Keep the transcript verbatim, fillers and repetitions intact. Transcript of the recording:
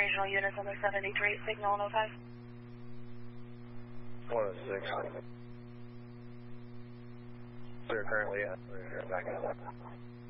regional units on the seventy-three, signal one oh five. one oh six. We're currently at, we're back in.